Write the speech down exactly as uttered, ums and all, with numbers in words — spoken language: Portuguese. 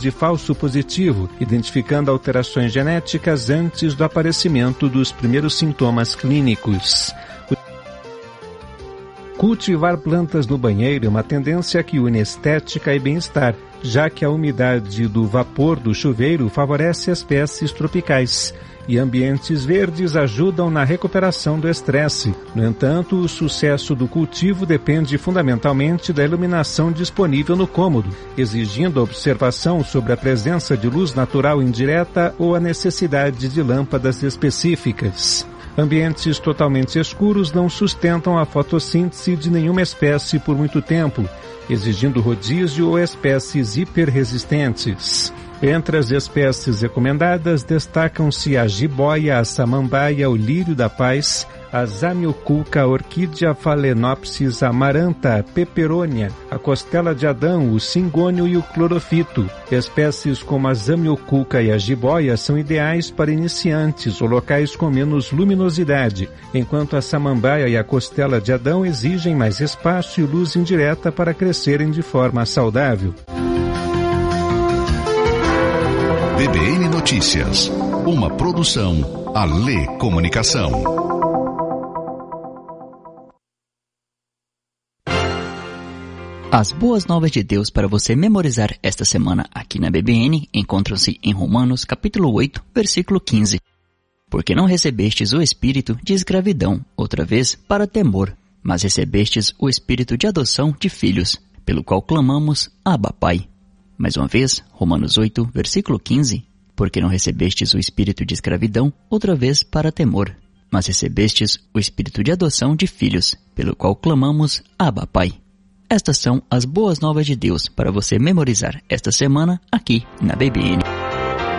de falso positivo, identificando alterações genéticas antes do aparecimento dos primeiros sintomas clínicos. Cultivar plantas no banheiro é uma tendência que une estética e bem-estar, já que a umidade do vapor do chuveiro favorece espécies tropicais, e ambientes verdes ajudam na recuperação do estresse. No entanto, o sucesso do cultivo depende fundamentalmente da iluminação disponível no cômodo, exigindo observação sobre a presença de luz natural indireta ou a necessidade de lâmpadas específicas. Ambientes totalmente escuros não sustentam a fotossíntese de nenhuma espécie por muito tempo, exigindo rodízio ou espécies hiperresistentes. Entre as espécies recomendadas destacam-se a jiboia, a samambaia, o lírio da paz, a zamioculca, a orquídea phalaenopsis, a amaranta, a peperônia, a costela de Adão, o cingônio e o clorofito. Espécies como a zamioculca e a jiboia são ideais para iniciantes ou locais com menos luminosidade, enquanto a samambaia e a costela de Adão exigem mais espaço e luz indireta para crescerem de forma saudável. B B N Notícias, uma produção Alê Comunicação. As boas novas de Deus para você memorizar esta semana aqui na B B N encontram-se em Romanos capítulo oito, versículo quinze. Porque não recebestes o espírito de escravidão, outra vez, para temor, mas recebestes o espírito de adoção de filhos, pelo qual clamamos, Abba, Pai. Mais uma vez, Romanos oito, versículo quinze. Porque não recebestes o espírito de escravidão, outra vez para temor, mas recebestes o espírito de adoção de filhos, pelo qual clamamos, Abba, Pai. Estas são as boas novas de Deus para você memorizar esta semana aqui na B B N.